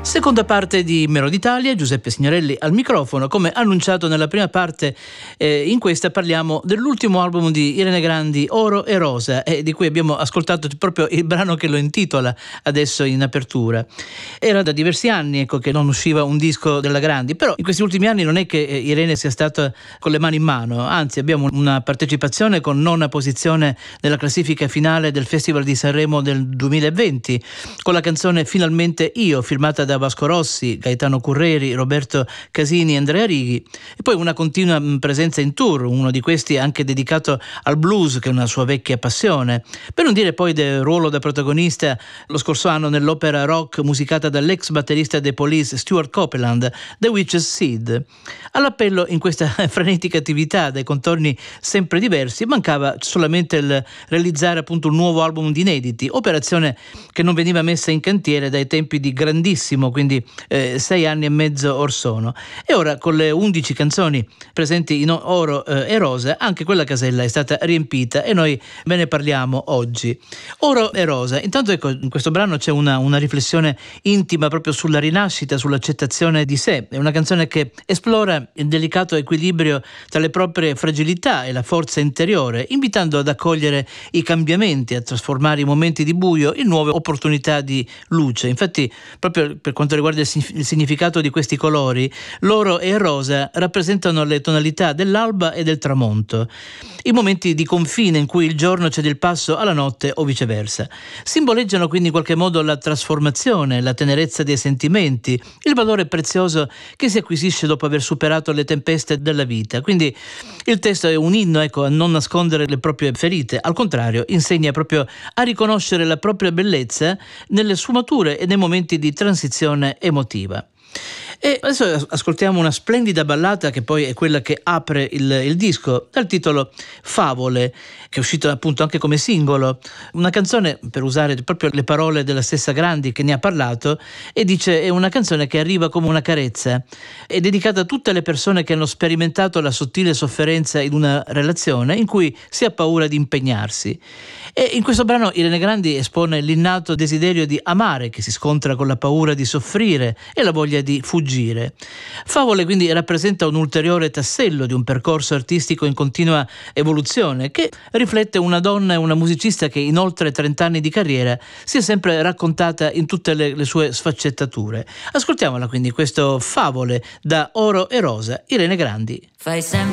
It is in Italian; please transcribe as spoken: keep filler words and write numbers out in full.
Seconda parte di Melody Italia, Giuseppe Signorelli al microfono. Come annunciato nella prima parte, eh, in questa parliamo dell'ultimo album di Irene Grandi, Oro e Rosa, e di cui abbiamo ascoltato proprio il brano che lo intitola adesso in apertura. Era da diversi anni ecco, che non usciva un disco della Grandi, però in questi ultimi anni non è che Irene sia stata con le mani in mano, anzi abbiamo una partecipazione con nona posizione nella classifica finale del Festival di Sanremo del duemilaventi, con la canzone Finalmente Io, firmata da Vasco Rossi, Gaetano Curreri, Roberto Casini e Andrea Righi, e poi una continua presenza in tour, uno di questi anche dedicato al blues, che è una sua vecchia passione, per non dire poi del ruolo da protagonista lo scorso anno nell'opera rock musicata dall'ex batterista dei Police Stuart Copeland, The Witch's Seed. All'appello in questa frenetica attività dai contorni sempre diversi mancava solamente il realizzare appunto un nuovo album di inediti, operazione che non veniva messa in cantiere dai tempi di Grandissimo, quindi eh, sei anni e mezzo or sono. E ora con le undici canzoni presenti in Oro eh, e Rosa anche quella casella è stata riempita e noi ve ne parliamo oggi. Oro e Rosa, intanto ecco, in questo brano c'è una, una riflessione intima proprio sulla rinascita, sull'accettazione di sé. È una canzone che esplora il delicato equilibrio tra le proprie fragilità e la forza interiore, invitando ad accogliere i cambiamenti, a trasformare i momenti di buio in nuove opportunità di luce. Infatti, proprio per quanto riguarda il significato di questi colori, l'oro e il rosa rappresentano le tonalità dell'alba e del tramonto, i momenti di confine in cui il giorno cede il passo alla notte o viceversa. Simboleggiano quindi in qualche modo la trasformazione, la tenerezza dei sentimenti, il valore prezioso che si acquisisce dopo aver superato le tempeste della vita. Quindi il testo è un inno ecco, a non nascondere le proprie ferite, al contrario insegna proprio a riconoscere la propria bellezza nelle sfumature e nei momenti di transizione emotiva. E adesso ascoltiamo una splendida ballata che poi è quella che apre il, il disco, dal titolo Favole, che è uscito appunto anche come singolo, una canzone, per usare proprio le parole della stessa Grandi che ne ha parlato, e dice è una canzone che arriva come una carezza, è dedicata a tutte le persone che hanno sperimentato la sottile sofferenza in una relazione in cui si ha paura di impegnarsi. E in questo brano Irene Grandi espone l'innato desiderio di amare che si scontra con la paura di soffrire e la voglia di fuggire. Favole quindi rappresenta un ulteriore tassello di un percorso artistico in continua evoluzione che riflette una donna e una musicista che in oltre trent'anni di carriera si è sempre raccontata in tutte le, le sue sfaccettature. Ascoltiamola quindi questo Favole da Oro e Rosa, Irene Grandi. Fai sempre